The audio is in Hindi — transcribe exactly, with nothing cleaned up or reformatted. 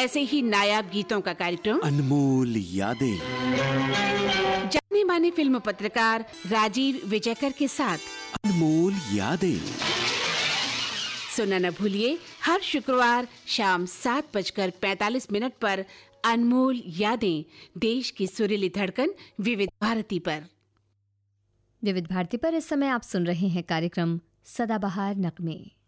ऐसे ही नायाब गीतों का कार्यक्रम अनमोल यादें। जाने माने फिल्म पत्रकार राजीव विजयकर के साथ अनमोल यादें सुनना न भूलिए, हर शुक्रवार शाम सात बजकर पैंतालीस मिनट पर अनमोल यादें, देश की सुरीली धड़कन विविध भारती पर। विविध भारती पर इस समय आप सुन रहे हैं कार्यक्रम सदाबहार नगमे।